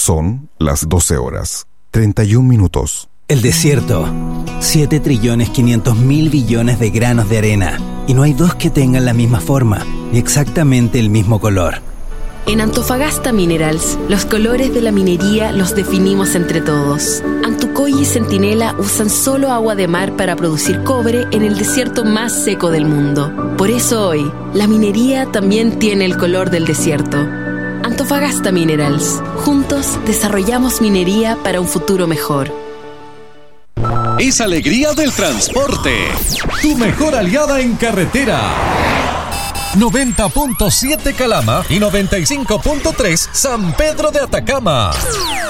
Son las 12:31. El desierto, 7.500.000 billones de granos de arena, y no hay dos que tengan la misma forma y exactamente el mismo color. En Antofagasta Minerals, los colores de la minería los definimos entre todos. Antucoy y Centinela usan solo agua de mar para producir cobre en el desierto más seco del mundo. Por eso hoy, la minería también tiene el color del desierto. Antofagasta Minerals. Juntos desarrollamos minería para un futuro mejor. Es alegría del transporte. Tu mejor aliada en carretera. 90.7 Calama y 95.3 San Pedro de Atacama.